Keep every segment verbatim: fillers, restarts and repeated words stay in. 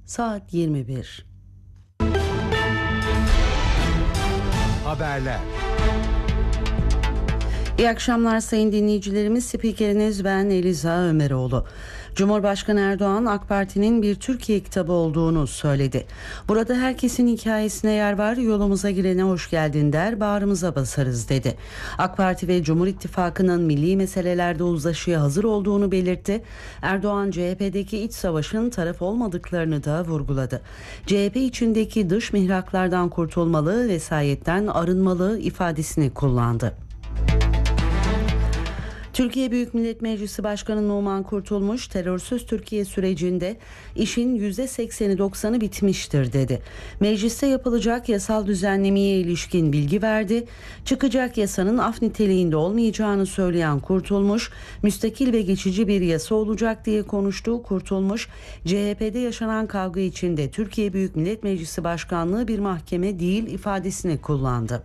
saat yirmi bir. Haberler. İyi akşamlar sayın dinleyicilerimiz. Spikeriniz ben Eliza Ömeroğlu. Cumhurbaşkanı Erdoğan AK Parti'nin bir Türkiye kitabı olduğunu söyledi. Burada herkesin hikayesine yer var, yolumuza girene hoş geldin der, bağrımıza basarız dedi. AK Parti ve Cumhur İttifakı'nın milli meselelerde uzlaşıya hazır olduğunu belirtti. Erdoğan C H P'deki iç savaşın taraf olmadıklarını da vurguladı. C H P içindeki dış mihraklardan kurtulmalı, vesayetten arınmalı ifadesini kullandı. Türkiye Büyük Millet Meclisi Başkanı Numan Kurtulmuş, terörsüz Türkiye sürecinde işin yüzde sekseni doksanı bitmiştir dedi. Mecliste yapılacak yasal düzenlemeye ilişkin bilgi verdi. Çıkacak yasanın af niteliğinde olmayacağını söyleyen Kurtulmuş, müstakil ve geçici bir yasa olacak diye konuştu. Kurtulmuş, C H P'de yaşanan kavga içinde Türkiye Büyük Millet Meclisi Başkanlığı bir mahkeme değil ifadesini kullandı.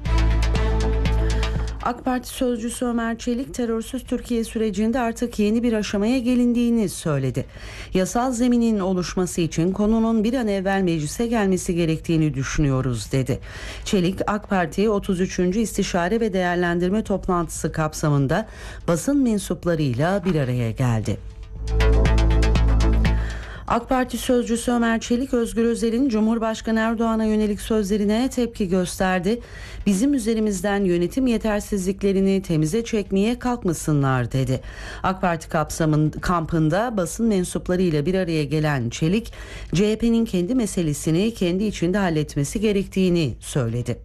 AK Parti sözcüsü Ömer Çelik, terörsüz Türkiye sürecinde artık yeni bir aşamaya gelindiğini söyledi. Yasal zeminin oluşması için konunun bir an evvel meclise gelmesi gerektiğini düşünüyoruz dedi. Çelik, AK Parti otuz üçüncü İstişare ve Değerlendirme Toplantısı kapsamında basın mensuplarıyla bir araya geldi. AK Parti sözcüsü Ömer Çelik, Özgür Özel'in Cumhurbaşkanı Erdoğan'a yönelik sözlerine tepki gösterdi. Bizim üzerimizden yönetim yetersizliklerini temize çekmeye kalkmasınlar dedi. AK Parti kapsamın, kampında basın mensuplarıyla bir araya gelen Çelik, C H P'nin kendi meselesini kendi içinde halletmesi gerektiğini söyledi.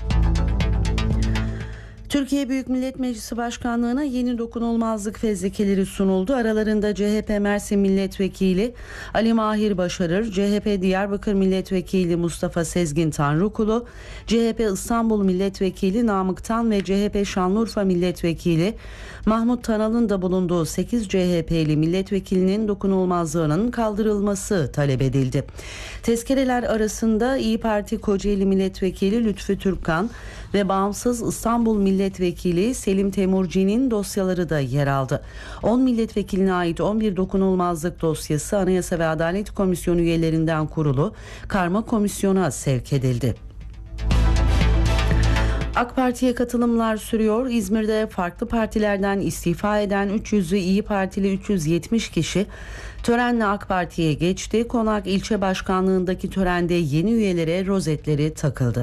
Türkiye Büyük Millet Meclisi Başkanlığı'na yeni dokunulmazlık fezlekeleri sunuldu. Aralarında C H P Mersin Milletvekili Ali Mahir Başarır, C H P Diyarbakır Milletvekili Mustafa Sezgin Tanrıkulu, C H P İstanbul Milletvekili Namık Tan ve C H P Şanlıurfa Milletvekili Mahmut Tanal'ın da bulunduğu sekiz C H P'li milletvekilinin dokunulmazlığının kaldırılması talep edildi. Tezkereler arasında İyi Parti Kocaeli Milletvekili Lütfü Türkkan ve Bağımsız İstanbul Milletvekili Selim Temurci'nin dosyaları da yer aldı. on milletvekiline ait on bir dokunulmazlık dosyası Anayasa ve Adalet Komisyonu üyelerinden kurulu karma komisyona sevk edildi. AK Parti'ye katılımlar sürüyor. İzmir'de farklı partilerden istifa eden üç yüzlü İyi Partili üç yüz yetmiş kişi törenle AK Parti'ye geçti. Konak ilçe başkanlığındaki törende yeni üyelere rozetleri takıldı.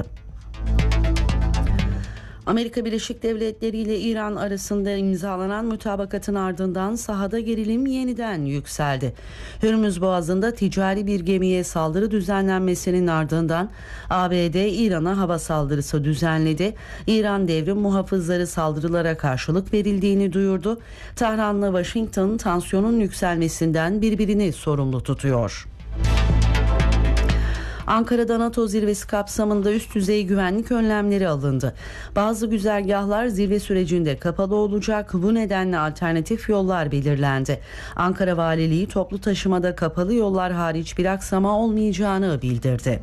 Amerika Birleşik Devletleri ile İran arasında imzalanan mutabakatın ardından sahada gerilim yeniden yükseldi. Hürmüz Boğazı'nda ticari bir gemiye saldırı düzenlenmesinin ardından A B D İran'a hava saldırısı düzenledi. İran devrim muhafızları saldırılara karşılık verildiğini duyurdu. Tahran'la Washington tansiyonun yükselmesinden birbirini sorumlu tutuyor. Ankara'da NATO zirvesi kapsamında üst düzey güvenlik önlemleri alındı. Bazı güzergahlar zirve sürecinde kapalı olacak. Bu nedenle alternatif yollar belirlendi. Ankara Valiliği toplu taşımada kapalı yollar hariç bir aksama olmayacağını bildirdi.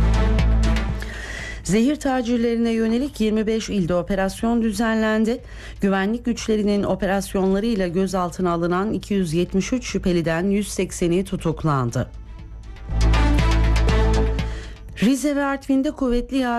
Zehir tacirlerine yönelik yirmi beş ilde operasyon düzenlendi. Güvenlik güçlerinin operasyonlarıyla gözaltına alınan iki yüz yetmiş üç şüpheliden yüz sekseni tutuklandı. Rize ve Artvin'de kuvvetli yağış